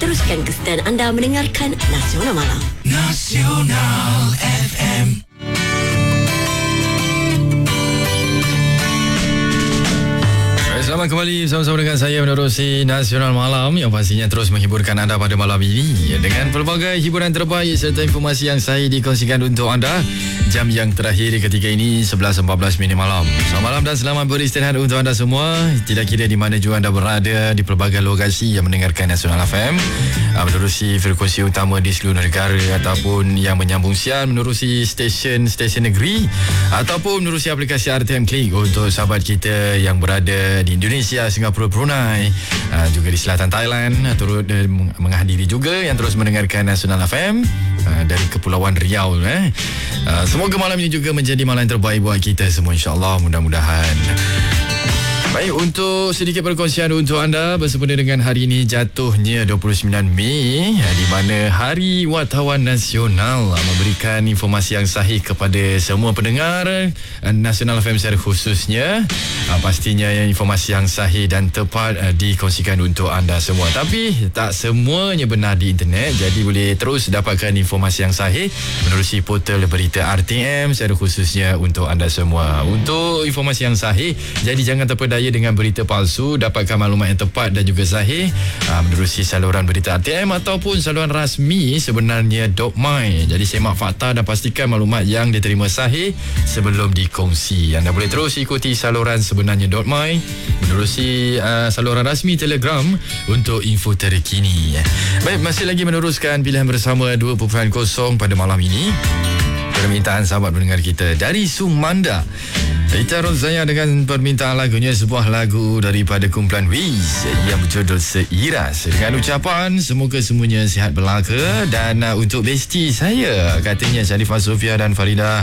teruskan kesetiaan anda mendengarkan Nasional Malam. Nasional FM. Selamat kembali bersama-sama dengan saya menerusi Nasional Malam yang pastinya terus menghiburkan anda pada malam ini dengan pelbagai hiburan terbaik serta informasi yang saya dikongsikan untuk anda. Jam yang terakhir ketika ini 11.14 malam. Selamat malam dan selamat beristirahat untuk anda semua. Tidak kira di mana juga anda berada di pelbagai lokasi yang mendengarkan Nasional FM, menerusi frekuensi utama di seluruh negara ataupun yang menyambung siar menerusi stesen negeri ataupun menerusi aplikasi RTM Klik untuk sahabat kita yang berada di Indonesia, Singapura, Brunei, juga di selatan Thailand, turut menghadiri juga yang terus mendengarkan Nasional FM dari Kepulauan Riau. Semoga malam ini juga menjadi malam yang terbaik buat kita semua, insyaAllah, mudah-mudahan. Baik, untuk sedikit perkongsian untuk anda bersempena dengan hari ini jatuhnya 29 Mei, di mana Hari Wartawan Nasional, memberikan informasi yang sahih kepada semua pendengar Nasional FM secara khususnya. Pastinya informasi yang sahih dan tepat dikongsikan untuk anda semua. Tapi tak semuanya benar di internet, jadi boleh terus dapatkan informasi yang sahih menerusi portal berita RTM secara khususnya untuk anda semua. Untuk informasi yang sahih, jadi jangan terpedaya dengan berita palsu. Dapatkan maklumat yang tepat dan juga sahih menerusi saluran berita RTM ataupun saluran rasmi sebenarnya .my. Jadi semak fakta dan pastikan maklumat yang diterima sahih sebelum dikongsi. Anda boleh terus ikuti saluran sebenarnya .my menerusi saluran rasmi Telegram untuk info terkini. Baik, masih lagi meneruskan pilihan bersama 2.0 pada malam ini. Permintaan sahabat pendengar kita dari Sumanda, Ita Rozaya dengan permintaan lagunya, sebuah lagu daripada kumpulan Wiz yang berjudul Seiras, dengan ucapan semoga semuanya sihat belaka. Dan untuk besti saya, katanya Sharifah Sofia dan Farida,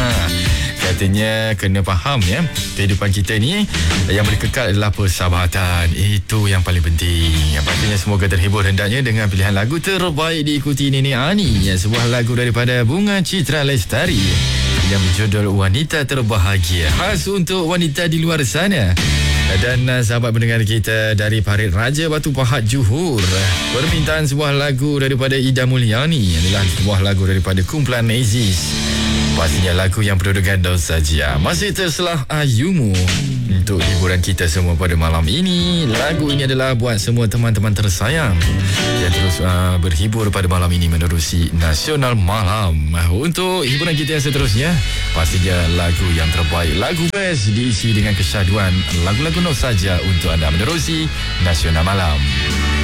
katanya kena faham ya, kehidupan kita ni yang boleh kekal adalah persahabatan. Itu yang paling penting. Yang pastinya semoga terhibur hendaknya dengan pilihan lagu terbaik diikuti Nenek Ani, sebuah lagu daripada Bunga Citra Lestari yang berjudul Wanita Terbahagia, khas untuk wanita di luar sana. Dan sahabat pendengar kita dari Parit Raja Batu Pahat Johor, permintaan sebuah lagu daripada Ida Mulyani adalah sebuah lagu daripada kumpulan Aziz. Pastinya lagu yang berdudukan Saja. Masih terselah Ayumu untuk hiburan kita semua pada malam ini. Lagu ini adalah buat semua teman-teman tersayang yang terus berhibur pada malam ini menerusi Nasional Malam. Untuk hiburan kita yang seterusnya, pastinya lagu yang terbaik, lagu best diisi dengan kesyaduan lagu-lagu Saja untuk anda menerusi Nasional Malam.